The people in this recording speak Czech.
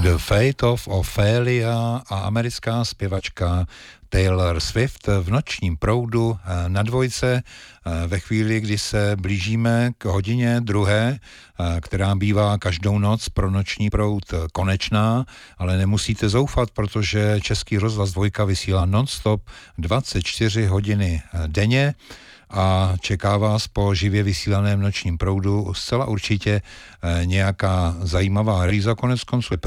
The Fate of Ophelia a americká zpěvačka Taylor Swift v nočním proudu na Dvojce ve chvíli, kdy se blížíme k hodině druhé, která bývá každou noc pro noční proud konečná, ale nemusíte zoufat, protože Český rozhlas Dvojka vysílá non-stop 24 hodiny denně a čeká vás po živě vysílaném nočním proudu zcela určitě nějaká zajímavá rýza, konec konců